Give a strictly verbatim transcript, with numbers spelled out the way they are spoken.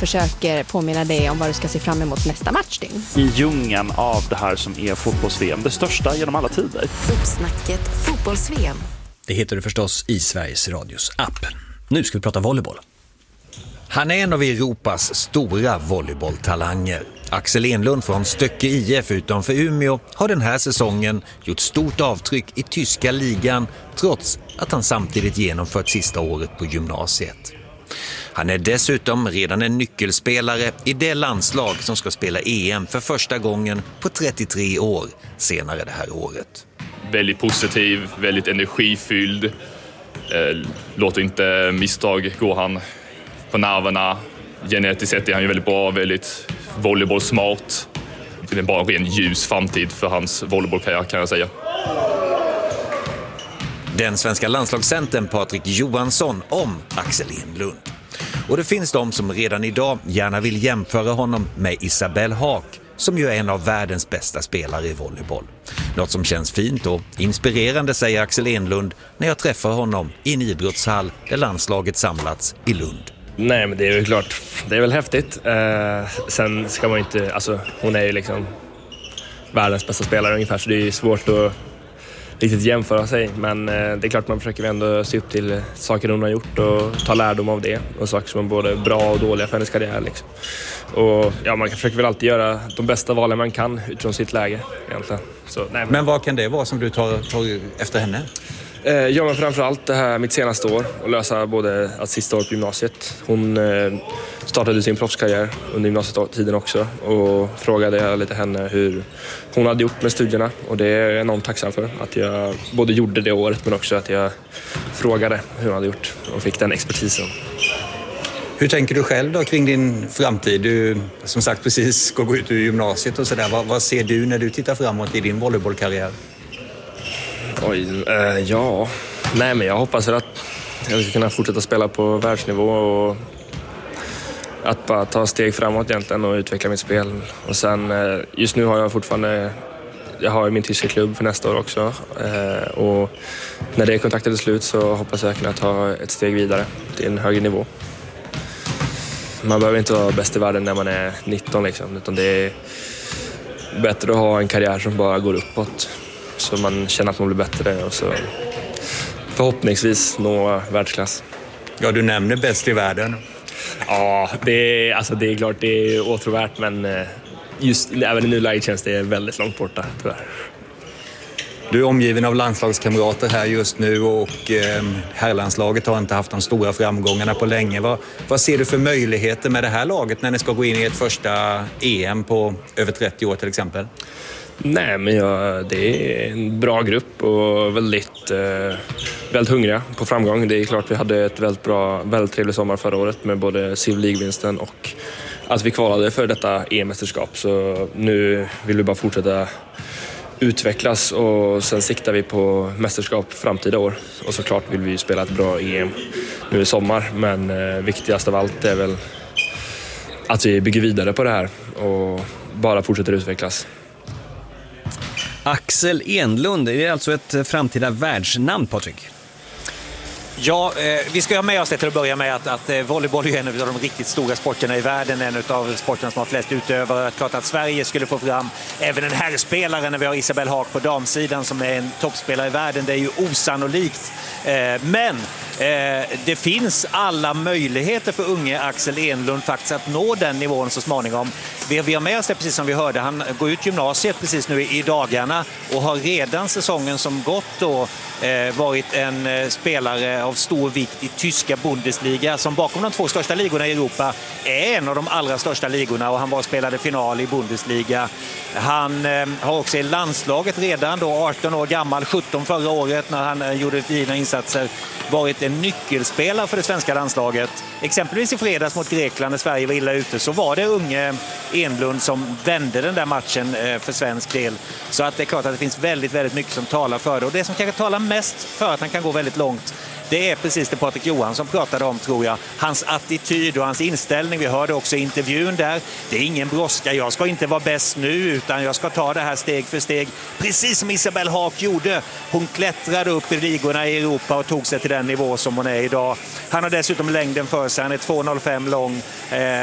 försöker påminna dig om vad du ska se fram emot nästa matchdygn. I djungeln av det här som är fotbolls-V M, det största genom alla tider. Uppsnacket fotbolls-V M. Det heter det förstås i Sveriges Radios app. Nu ska vi prata volleyboll. Han är en av Europas stora volleybolltalanger. Axel Enlund från Stöcke I F utanför Umeå har den här säsongen gjort stort avtryck i tyska ligan trots att han samtidigt genomfört sista året på gymnasiet. Han är dessutom redan en nyckelspelare i det landslag som ska spela E M för första gången på trettiotre år senare det här året. Väldigt positiv, väldigt energifylld. Eh, låter inte misstag gå han på nerverna. Genetiskt sett är han ju väldigt bra, väldigt volleybollsmart. Det är bara en ren ljus framtid för hans volleybollkarriär kan jag säga. Den svenska landslagscentern Patrik Johansson om Axel Enlund. Och det finns de som redan idag gärna vill jämföra honom med Isabelle Haak, som ju är en av världens bästa spelare i volleyboll. Något som känns fint och inspirerande, säger Axel Enlund när jag träffar honom i en idrottshall där landslaget samlats i Lund. Nej, men det är ju klart, det är väl häftigt. Eh, sen ska man ju inte, alltså hon är ju liksom världens bästa spelare ungefär, så det är ju svårt att riktigt jämföra sig. Men eh, det är klart man försöker ändå se upp till saker hon har gjort och ta lärdom av det. Och saker som är både bra och dåliga för hennes karriär liksom. Och ja, man försöker väl alltid göra de bästa valen man kan utifrån sitt läge egentligen. Så, nej, men... men vad kan det vara som du tar, tar efter henne? Eh, ja, men framförallt det här mitt senaste år och lösa både att sista år på gymnasiet. Hon eh, startade sin proffskarriär under gymnasietiden också och frågade jag lite henne hur hon hade gjort med studierna, och det är jag enormt tacksam för att jag både gjorde det året men också att jag frågade hur hon hade gjort och fick den expertisen. Hur tänker du själv då kring din framtid? Du som sagt precis ska gå ut ur gymnasiet och sådär. Vad, vad ser du när du tittar framåt i din volleybollkarriär? Oj, eh, ja. Nej, men jag hoppas att jag ska kunna fortsätta spela på världsnivå och att bara ta steg framåt egentligen och utveckla mitt spel. Och sen, eh, just nu har jag fortfarande, jag har min tyska klubb för nästa år också. Eh, och när det kontraktet är slut så hoppas jag kunna ta ett steg vidare till en högre nivå. Man behöver inte vara bäst i världen när man är nitton liksom, utan det är bättre att ha en karriär som bara går uppåt. Så man känner att man blir bättre och så förhoppningsvis nå världsklass. Ja, du nämner bäst i världen. Ja, det är, alltså det är klart det är åtråvärt, men just även i nuläget känns det väldigt långt borta tyvärr. Du är omgiven av landslagskamrater här just nu och eh, herrlandslaget har inte haft de stora framgångarna på länge. Vad, vad ser du för möjligheter med det här laget när ni ska gå in i ett första E M på över trettio år till exempel? Nej, men ja, det är en bra grupp och väldigt, eh, väldigt hungriga på framgång. Det är klart vi hade ett väldigt bra, väldigt trevlig sommar förra året med både Silver League-vinsten och att vi kvalade för detta E M-mästerskap. Så nu vill vi bara fortsätta utvecklas och sen siktar vi på mästerskap framtida år. Och såklart vill vi spela ett bra E M nu i sommar, men eh, viktigast av allt är väl att vi bygger vidare på det här och bara fortsätter utvecklas. Axel Enlund, är det alltså ett framtida världsnamn, Patrik? Ja, eh, vi ska ha med oss det till att börja med att, att eh, volleyboll är en av de riktigt stora sporterna i världen, en av sporterna som har flest utövare. Klart att Sverige skulle få fram även en herrspelare när vi har Isabelle Haak på damsidan som är en toppspelare i världen. Det är ju osannolikt. Eh, men eh, det finns alla möjligheter för unge Axel Enlund faktiskt att nå den nivån så småningom. Vi, vi har med oss det precis som vi hörde. Han går ut gymnasiet precis nu i, i dagarna och har redan säsongen som gått då eh, varit en eh, spelare av stor vikt i tyska Bundesliga som bakom de två största ligorna i Europa är en av de allra största ligorna, och han var spelade final i Bundesliga. Han eh, har också i landslaget redan då arton år gammal, sjutton förra året när han eh, gjorde fina insatser, varit en nyckelspelare för det svenska landslaget. Exempelvis i fredags mot Grekland när Sverige var illa ute så var det unge Enlund som vände den där matchen eh, för svensk del. Så att det är klart att det finns väldigt, väldigt mycket som talar för det, och det som kanske talar mest för att han kan gå väldigt långt, det är precis det Patrik Johansson pratade om, tror jag. Hans attityd och hans inställning. Vi hörde också i intervjun där. Det är ingen brådska. Jag ska inte vara bäst nu, utan jag ska ta det här steg för steg. Precis som Isabelle Haak gjorde. Hon klättrade upp i ligorna i Europa och tog sig till den nivå som hon är idag. Han har dessutom längden för sig. Han är två komma noll fem lång. Eh,